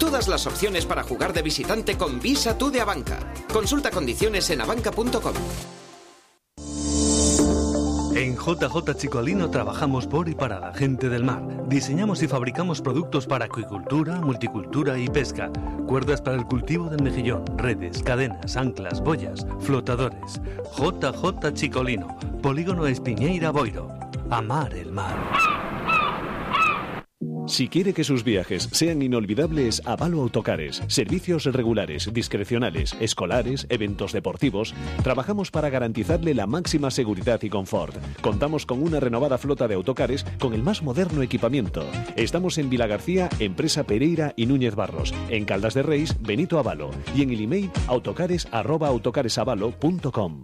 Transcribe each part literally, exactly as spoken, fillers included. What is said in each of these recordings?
Todas las opciones para jugar de visitante con Visa Tú de Abanca. Consulta condiciones en abanca punto com. En J J Chicolino trabajamos por y para la gente del mar. Diseñamos y fabricamos productos para acuicultura, multicultura y pesca. Cuerdas para el cultivo del mejillón, redes, cadenas, anclas, boyas, flotadores. J J Chicolino, Polígono Espiñeira Boiro. Amar el mar. Si quiere que sus viajes sean inolvidables, Avalo Autocares. Servicios regulares, discrecionales, escolares, eventos deportivos. Trabajamos para garantizarle la máxima seguridad y confort. Contamos con una renovada flota de autocares con el más moderno equipamiento. Estamos en Vilagarcía, Empresa Pereira y Núñez Barros. En Caldas de Reis, Benito Avalo. Y en el email autocares arroba autocaresavalo punto com.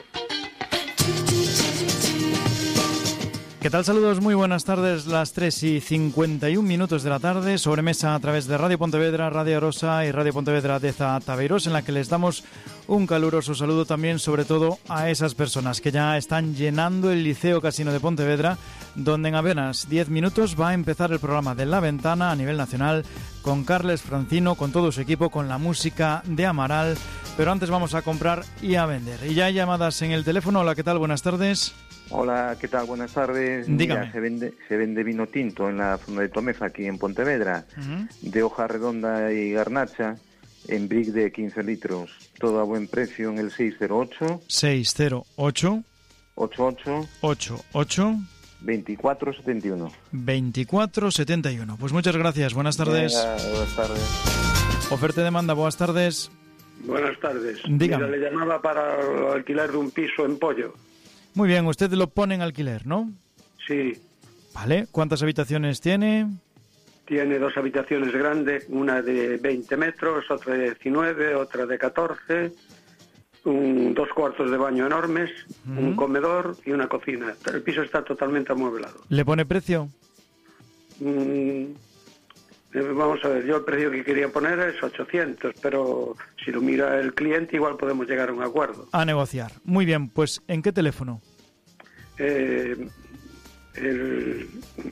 ¿Qué tal? Saludos, muy buenas tardes, las tres y cincuenta y un minutos de la tarde, sobremesa a través de Radio Pontevedra, Radio Arosa y Radio Pontevedra de Zataveiros, en la que les damos un caluroso saludo también, sobre todo a esas personas que ya están llenando el Liceo Casino de Pontevedra, donde en apenas diez minutos va a empezar el programa de La Ventana a nivel nacional, con Carles Francino, con todo su equipo, con la música de Amaral, pero antes vamos a comprar y a vender. Y ya hay llamadas en el teléfono. Hola, ¿qué tal? Buenas tardes. Hola, ¿qué tal? Buenas tardes. Dígame. Mira, se vende, se vende vino tinto en la zona de Tomeza, aquí en Pontevedra, uh-huh. de hoja redonda y garnacha, en brick de quince litros. Todo a buen precio en el seis cero ocho... seis cero ocho... ocho ocho... ocho ocho... veinticuatro setenta y uno. veinticuatro setenta y uno. Pues muchas gracias. Buenas tardes. Venga, buenas tardes. Oferta y demanda, buenas tardes. Buenas tardes. Dígame. Mira, le llamaba para el alquiler de un piso en Pollo. Muy bien, usted lo pone en alquiler, ¿no? Sí. Vale, ¿cuántas habitaciones tiene? Tiene dos habitaciones grandes, una de veinte metros, otra de diecinueve, otra de catorce, un, dos cuartos de baño enormes, uh-huh. un comedor y una cocina. El piso está totalmente amueblado. ¿Le pone precio? Mm, vamos a ver, yo el precio que quería poner es ochocientos, pero si lo mira el cliente igual podemos llegar a un acuerdo. A negociar. Muy bien, pues ¿en qué teléfono? Eh, el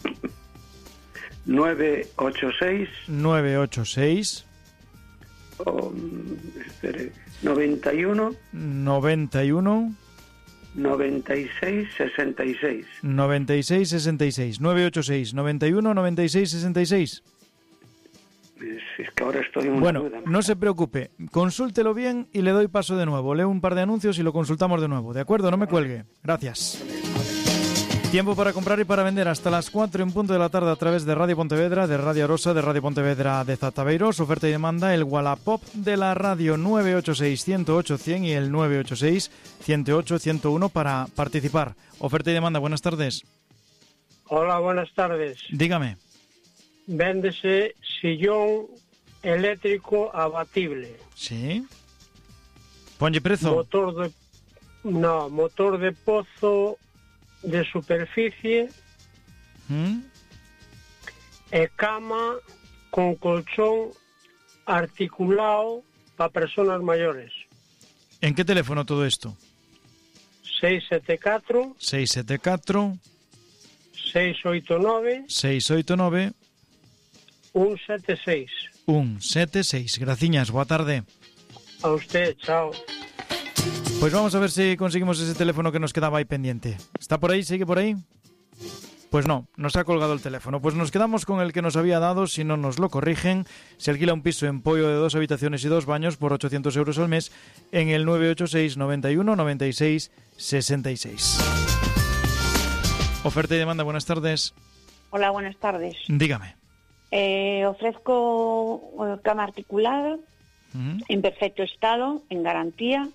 nueve ocho seis nueve ocho seis oh, espere, noventa y uno noventa y uno noventa y seis sesenta y seis noventa y seis sesenta y seis nueve ocho seis noventa y uno noventa y seis sesenta y seis. Es que ahora estoy en una Bueno, duda. no se preocupe, consúltelo bien y le doy paso de nuevo. Leo un par de anuncios y lo consultamos de nuevo, ¿de acuerdo? No me cuelgue. Gracias. Tiempo para comprar y para vender hasta las cuatro en punto de la tarde a través de Radio Pontevedra, de Radio Arosa, de Radio Pontevedra de Zataveiros. Oferta y demanda, el Wallapop de la radio nueve ocho seis, uno cero ocho, cien y el nueve ocho seis, uno cero ocho, ciento uno para participar. Oferta y demanda, buenas tardes. Hola, buenas tardes. Dígame. Véndese sillón eléctrico abatible. Sí. Ponlle prezo. Motor de... No, motor de pozo de superficie, ¿Mm? e cama con colchón articulado para personas mayores. ¿En qué teléfono todo esto? seis siete cuatro seis siete cuatro seis ocho nueve seis ocho nueve uno siete seis. uno siete seis. Graciñas, boa tarde. A usted, chao. Pues vamos a ver si conseguimos ese teléfono que nos quedaba ahí pendiente. ¿Está por ahí? ¿Sigue por ahí? Pues no, nos ha colgado el teléfono. Pues nos quedamos con el que nos había dado, si no nos lo corrigen. Se alquila un piso en Pollo de dos habitaciones y dos baños por ochocientos euros al mes en el nueve ocho seis, noventa y uno, noventa y seis, sesenta y seis. Oferta y demanda, buenas tardes. Hola, buenas tardes. Dígame. Eh, ofrezco eh, cama articulada, uh-huh. en perfecto estado, en garantía.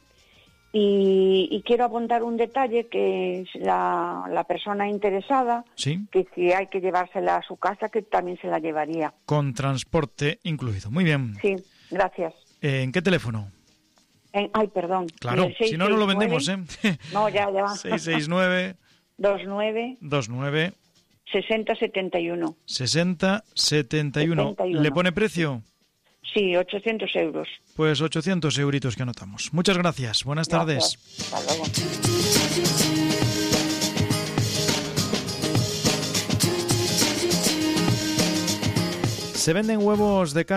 Y, y quiero apuntar un detalle, que es la, la persona interesada, ¿sí? Que si hay que llevársela a su casa, que también se la llevaría. Con transporte incluido. Muy bien. Sí, gracias. Eh, ¿En qué teléfono? En, ay, perdón. Claro, seis, si no, seis, no lo vendemos, ¿eh? No, ya, ya va. seis seis nueve dos nueve dos nueve sesenta setenta y uno sesenta setenta y uno. ¿Le pone precio? Sí, ochocientos euros. Pues ochocientos euritos que anotamos. Muchas gracias. Buenas tardes. Gracias. Hasta luego. Se venden huevos de casa.